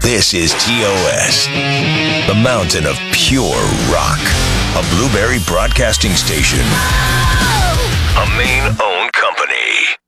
This is TOS, the mountain of pure rock. A Blueberry Broadcasting Station. A Maine-owned company.